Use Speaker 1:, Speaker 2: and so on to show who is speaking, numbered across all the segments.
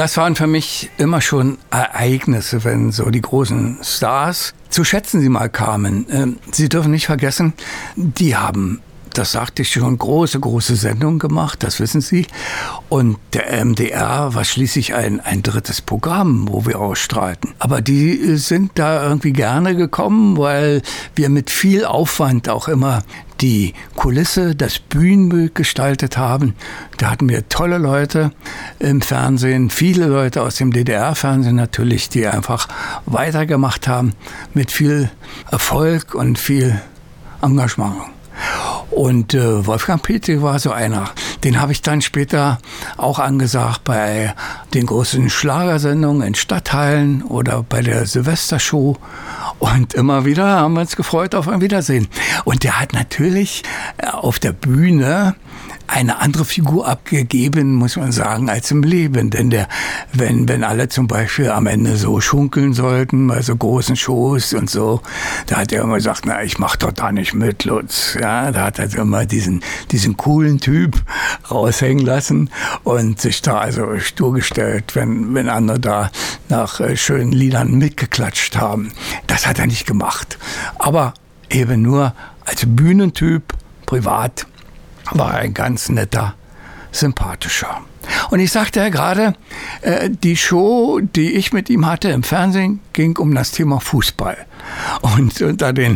Speaker 1: Das waren für mich immer schon Ereignisse, wenn so die großen Stars zu schätzen sie mal kamen. Sie dürfen nicht vergessen, die haben, das sagte ich schon, große Sendungen gemacht, das wissen Sie. Und der MDR war schließlich ein drittes Programm, wo wir ausstrahlten. Aber die sind da irgendwie gerne gekommen, weil wir mit viel Aufwand auch immer die Kulisse, das Bühnenbild gestaltet haben. Da hatten wir tolle Leute im Fernsehen, viele Leute aus dem DDR-Fernsehen natürlich, die einfach weitergemacht haben mit viel Erfolg und viel Engagement. Und Wolfgang Petri war so einer. Den habe ich dann später auch angesagt bei den großen Schlagersendungen in Stadtteilen oder bei der Silvestershow. Und immer wieder haben wir uns gefreut auf ein Wiedersehen. Und der hat natürlich auf der Bühne eine andere Figur abgegeben, muss man sagen, als im Leben. Denn wenn alle zum Beispiel am Ende so schunkeln sollten, bei so großen Shows und so, da hat er immer gesagt, na, ich mach doch da nicht mit, Lutz. Ja, da hat er immer diesen coolen Typ raushängen lassen und sich da also stur gestellt, wenn andere da nach schönen Liedern mitgeklatscht haben. Das hat er nicht gemacht. Aber eben nur als Bühnentyp, privat, war ein ganz netter, sympathischer. Und ich sagte ja gerade, die Show, die ich mit ihm hatte im Fernsehen, ging um das Thema Fußball. Und unter den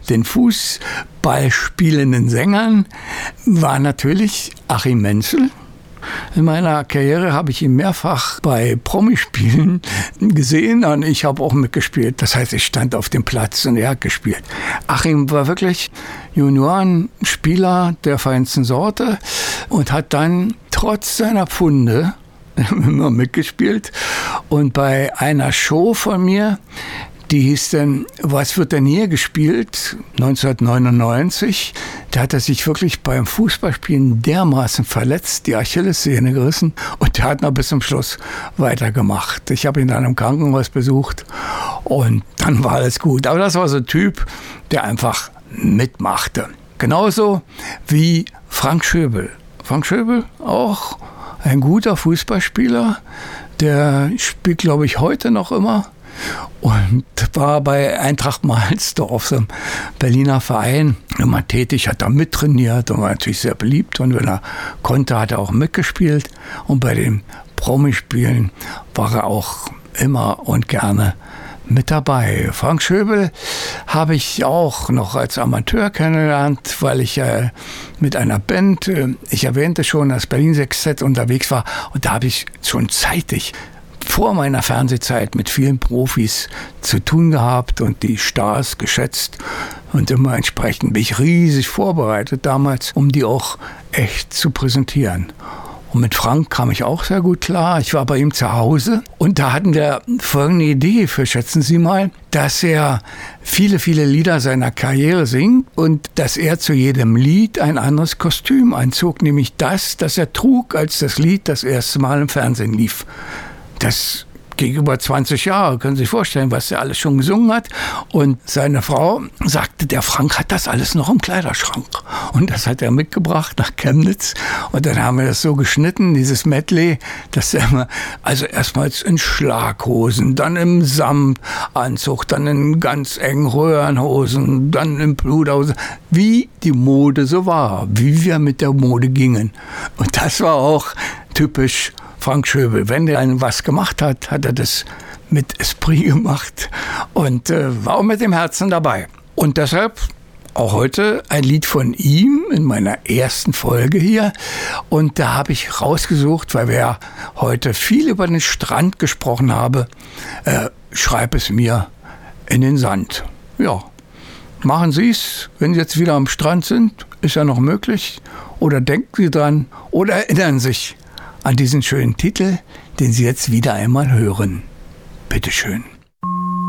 Speaker 1: Fußball spielenden Sängern war natürlich Achim Mentzel. In meiner Karriere habe ich ihn mehrfach bei Promispielen gesehen und ich habe auch mitgespielt. Das heißt, ich stand auf dem Platz und er hat gespielt. Achim war wirklich Juniorenspieler der feinsten Sorte und hat dann trotz seiner Pfunde immer mitgespielt. Und bei einer Show von mir, die hieß dann, was wird denn hier gespielt? 1999. Da hat er sich wirklich beim Fußballspielen dermaßen verletzt, die Achillessehne gerissen. Und der hat noch bis zum Schluss weitergemacht. Ich habe ihn dann im Krankenhaus besucht und dann war alles gut. Aber das war so ein Typ, der einfach mitmachte. Genauso wie Frank Schöbel. Frank Schöbel, auch ein guter Fußballspieler. Der spielt, glaube ich, heute noch immer. Und war bei Eintracht Mahlsdorf, so einem Berliner Verein, immer tätig, hat da mittrainiert und war natürlich sehr beliebt. Und wenn er konnte, hat er auch mitgespielt. Und bei den Promispielen war er auch immer und gerne mit dabei. Frank Schöbel habe ich auch noch als Amateur kennengelernt, weil ich mit einer Band, ich erwähnte schon, das Berlin Sextett unterwegs war. Und da habe ich schon zeitig vor meiner Fernsehzeit mit vielen Profis zu tun gehabt und die Stars geschätzt. Und immer entsprechend bin ich riesig vorbereitet damals, um die auch echt zu präsentieren. Und mit Frank kam ich auch sehr gut klar. Ich war bei ihm zu Hause und da hatten wir folgende Idee für, schätzen Sie mal, dass er viele Lieder seiner Karriere singt und dass er zu jedem Lied ein anderes Kostüm anzog, nämlich das er trug, als das Lied das erste Mal im Fernsehen lief. Das ging über 20 Jahre, können Sie sich vorstellen, was er alles schon gesungen hat. Und seine Frau sagte, der Frank hat das alles noch im Kleiderschrank. Und das hat er mitgebracht nach Chemnitz. Und dann haben wir das so geschnitten, dieses Medley, dass er immer, also erstmals in Schlaghosen, dann im Samtanzug, dann in ganz engen Röhrenhosen, dann in Bluthose, wie die Mode so war, wie wir mit der Mode gingen. Und das war auch typisch Frank Schöbel. Wenn der einen was gemacht hat, hat er das mit Esprit gemacht und war auch mit dem Herzen dabei. Und deshalb auch heute ein Lied von ihm in meiner ersten Folge hier. Und da habe ich rausgesucht, weil wir ja heute viel über den Strand gesprochen haben, schreib es mir in den Sand. Ja, machen Sie es, wenn Sie jetzt wieder am Strand sind, ist ja noch möglich. Oder denken Sie dran oder erinnern sich an diesen schönen Titel, den Sie jetzt wieder einmal hören. Bitteschön.